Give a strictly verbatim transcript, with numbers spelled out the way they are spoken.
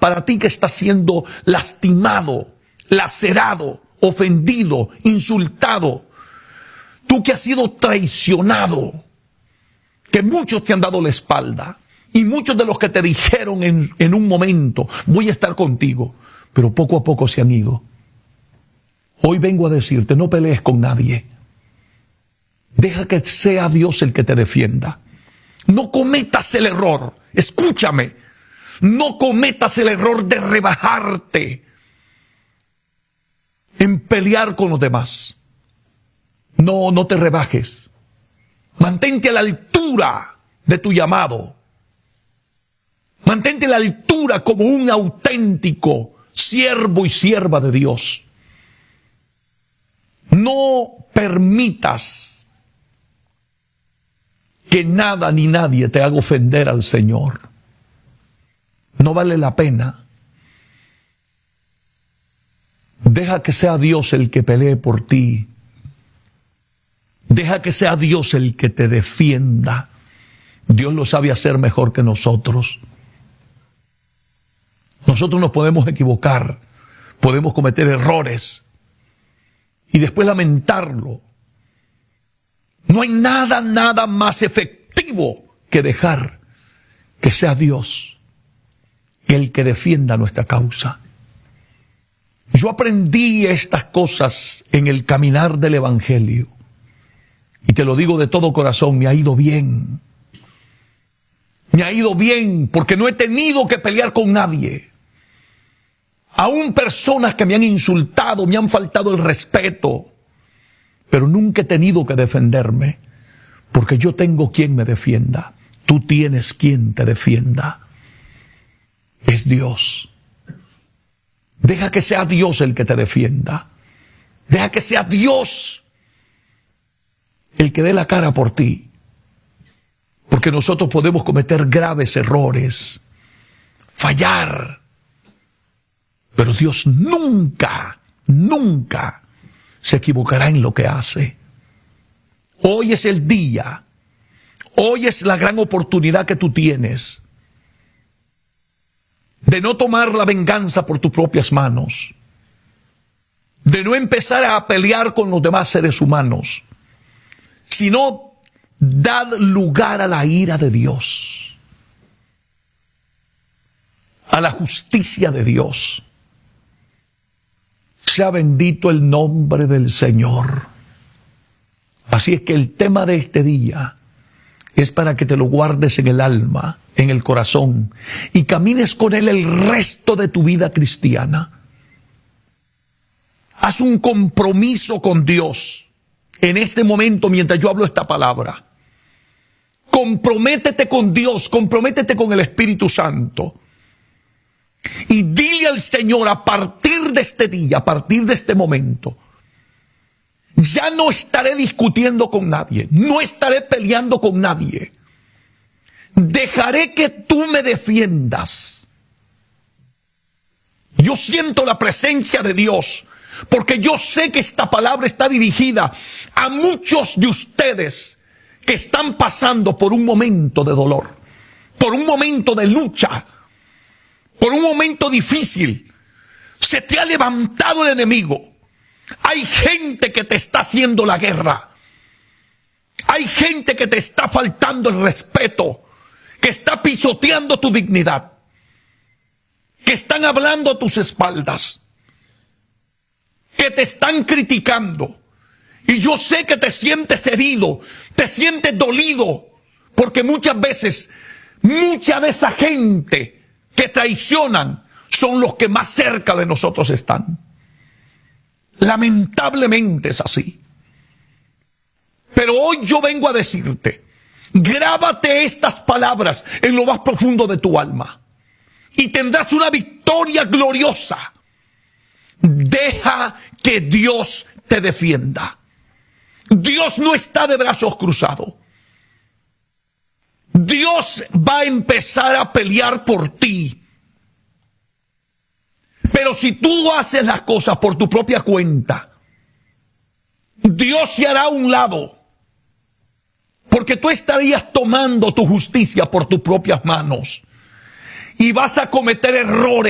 para ti que estás siendo lastimado, lacerado, ofendido, insultado, tú que has sido traicionado, que muchos te han dado la espalda, y muchos de los que te dijeron en, en un momento, voy a estar contigo, pero poco a poco se han ido. Hoy vengo a decirte, no pelees con nadie. Deja que sea Dios el que te defienda. No cometas el error, escúchame, no cometas el error de rebajarte en pelear con los demás. No, no te rebajes. Mantente a la altura de tu llamado. Mantente a la altura como un auténtico siervo y sierva de Dios. No permitas que nada ni nadie te haga ofender al Señor. No vale la pena. Deja que sea Dios el que pelee por ti. Deja que sea Dios el que te defienda. Dios lo sabe hacer mejor que nosotros. Nosotros nos podemos equivocar, podemos cometer errores y después lamentarlo. No hay nada, nada más efectivo que dejar que sea Dios el que defienda nuestra causa. Yo aprendí estas cosas en el caminar del Evangelio. Y te lo digo de todo corazón, me ha ido bien. Me ha ido bien porque no he tenido que pelear con nadie. Aún personas que me han insultado, me han faltado el respeto. Pero nunca he tenido que defenderme porque yo tengo quien me defienda. Tú tienes quien te defienda. Es Dios. Deja que sea Dios el que te defienda. Deja que sea Dios el que dé la cara por ti. Porque nosotros podemos cometer graves errores, fallar. Pero Dios nunca, nunca se equivocará en lo que hace. Hoy es el día. Hoy es la gran oportunidad que tú tienes de no tomar la venganza por tus propias manos, de no empezar a pelear con los demás seres humanos, sino dad lugar a la ira de Dios, a la justicia de Dios. Sea bendito el nombre del Señor. Así es que el tema de este día es para que te lo guardes en el alma, en el corazón, y camines con él el resto de tu vida cristiana. Haz un compromiso con Dios en este momento mientras yo hablo esta palabra. Comprométete con Dios, comprométete con el Espíritu Santo. Y dile al Señor, a partir de este día, a partir de este momento, ya no estaré discutiendo con nadie, no estaré peleando con nadie. Dejaré que tú me defiendas. Yo siento la presencia de Dios, porque yo sé que esta palabra está dirigida a muchos de ustedes que están pasando por un momento de dolor, por un momento de lucha, por un momento difícil. Se te ha levantado el enemigo. Hay gente que te está haciendo la guerra. Hay gente que te está faltando el respeto, que está pisoteando tu dignidad, que están hablando a tus espaldas, que te están criticando. Y yo sé que te sientes herido, te sientes dolido, porque muchas veces, mucha de esa gente que traicionan son los que más cerca de nosotros están. Lamentablemente es así. Pero hoy yo vengo a decirte, grábate estas palabras en lo más profundo de tu alma y tendrás una victoria gloriosa. Deja que Dios te defienda. Dios no está de brazos cruzados. Dios va a empezar a pelear por ti. Pero si tú haces las cosas por tu propia cuenta, Dios se hará a un lado. Porque tú estarías tomando tu justicia por tus propias manos. Y vas a cometer errores.